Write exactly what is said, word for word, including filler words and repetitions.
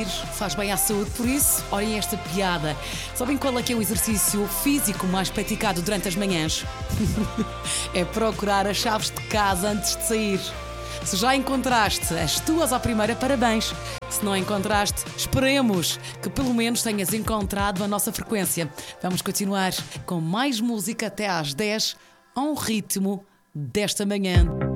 Faz bem à saúde, por isso, olhem esta piada. Sabem qual é que é o exercício físico mais praticado durante as manhãs? É procurar as chaves de casa antes de sair. Se já encontraste as tuas à primeira, parabéns. Se não encontraste, esperemos que pelo menos tenhas encontrado a nossa frequência. Vamos continuar com mais música até às dez, a um ritmo desta manhã.